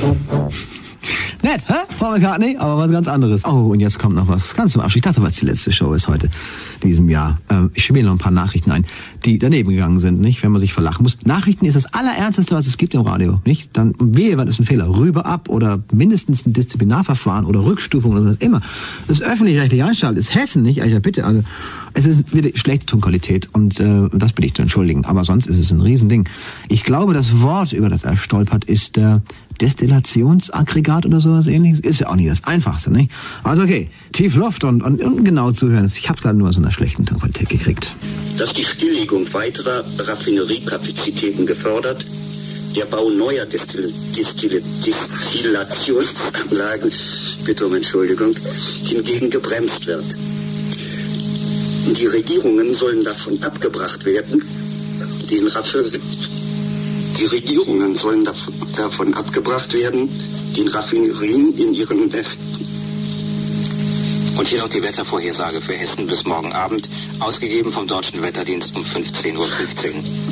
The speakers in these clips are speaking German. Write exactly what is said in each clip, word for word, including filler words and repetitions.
Nett, hä? Paul McCartney, aber was ganz anderes. Oh, und jetzt kommt noch was ganz zum Abschluss. Ich dachte, was die letzte Show ist heute, in diesem Jahr. Ähm, ich schiebe mir noch ein paar Nachrichten ein, die daneben gegangen sind, nicht? Wenn man sich verlachen muss. Nachrichten ist das Allerernsteste, was es gibt im Radio, nicht? Dann, wehe, was ist ein Fehler? Rüber, ab oder mindestens ein Disziplinarverfahren oder Rückstufung oder was immer. Das öffentlich-rechtliche Anstalt ist Hessen, nicht? Ja, bitte, also, es ist wieder schlechte Tonqualität und äh, das bitte ich zu entschuldigen. Aber sonst ist es ein Riesending. Ich glaube, das Wort, über das er stolpert, ist äh, Destillationsaggregat oder sowas ähnliches. Ist ja auch nicht das Einfachste, nicht? Also okay, tief Luft und, und, und genau zuhören. Ich habe gerade nur aus einer schlechten Tonqualität gekriegt. Dass die Stilllegung weiterer Raffineriekapazitäten gefördert, der Bau neuer Destil- Destil- Destillationsanlagen, bitte um Entschuldigung, hingegen gebremst wird. Die Regierungen sollen davon abgebracht werden, den Raffineriekapazitäten Die Regierungen sollen davon, davon abgebracht werden, den Raffinerien in ihren... Und hier noch die Wettervorhersage für Hessen bis morgen Abend, ausgegeben vom Deutschen Wetterdienst um fünfzehn Uhr fünfzehn.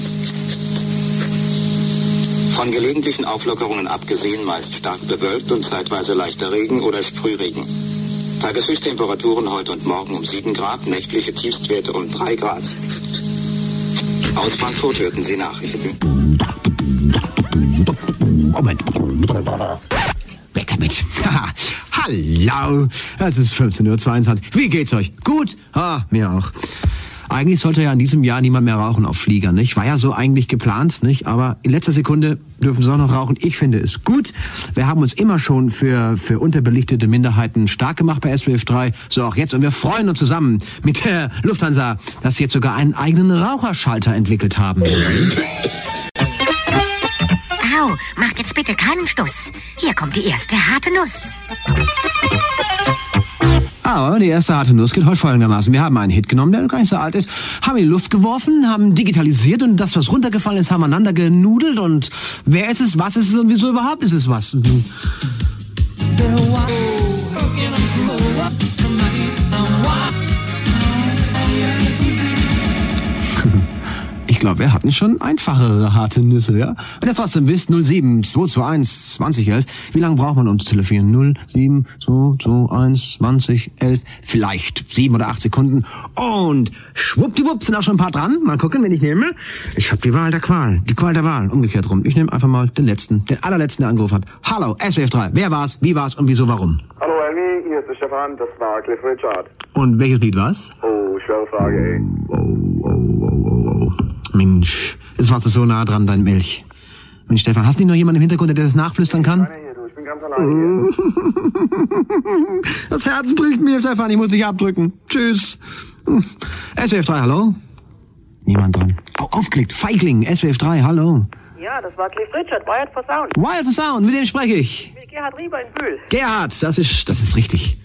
Von gelegentlichen Auflockerungen abgesehen, meist stark bewölkt und zeitweise leichter Regen oder Sprühregen. Tageshöchsttemperaturen heute und morgen um sieben Grad, nächtliche Tiefstwerte um drei Grad. Aus Frankfurt hörten Sie Nachrichten. Moment. Weg damit. Hallo. Es ist fünfzehn Uhr zweiundzwanzig. Wie geht's euch? Gut? Ah, mir auch. Eigentlich sollte ja in diesem Jahr niemand mehr rauchen auf Fliegern, nicht? War ja so eigentlich geplant, nicht? Aber in letzter Sekunde dürfen sie auch noch rauchen. Ich finde es gut. Wir haben uns immer schon für, für unterbelichtete Minderheiten stark gemacht bei S W F drei. So auch jetzt. Und wir freuen uns zusammen mit der Lufthansa, dass sie jetzt sogar einen eigenen Raucherschalter entwickelt haben. Au, mach jetzt bitte keinen Stuss. Hier kommt die erste harte Nuss. Aber die erste harte Nuss geht heute folgendermaßen. Wir haben einen Hit genommen, der gar nicht so alt ist, haben ihn in die Luft geworfen, haben digitalisiert und das, was runtergefallen ist, haben aneinander genudelt und wer ist es, was ist es und wieso überhaupt ist es was? Ich glaube, wir hatten schon einfachere harte Nüsse, ja? Wenn ihr trotzdem wisst, null sieben zwei zwei eins zwanzig elf, wie lange braucht man, um zu telefonieren? null sieben zwei zwei eins zwanzig elf, vielleicht sieben oder acht Sekunden. Und schwuppdiwupp sind auch schon ein paar dran. Mal gucken, wen ich nehme. Ich habe die Wahl der Qual, die Qual der Wahl, umgekehrt rum. Ich nehme einfach mal den letzten, den allerletzten, der angerufen hat. Hallo, S W F drei, wer war's, wie war's und wieso, warum? Hallo Elmi, hier ist der Stefan, das war Cliff Richard. Und welches Lied war's? Oh, schwere Frage, ey. Oh, oh, oh, oh, oh. Mensch, jetzt warst du so nah dran, dein Milch. Mensch, Stefan, hast du nicht noch jemanden im Hintergrund, der das nachflüstern kann? Hier, du, ich bin ganz alleine hier. Das Herz bricht mir, Stefan, ich muss dich abdrücken. Tschüss. S W F drei, hallo? Niemand dran. Oh, aufgelegt, Feigling, S W F drei, hallo. Ja, das war Cliff Richard, Wired for Sound. Wired for Sound, mit dem spreche ich. Mit Gerhard Rieber in Bühl. Gerhard, das ist, das ist richtig.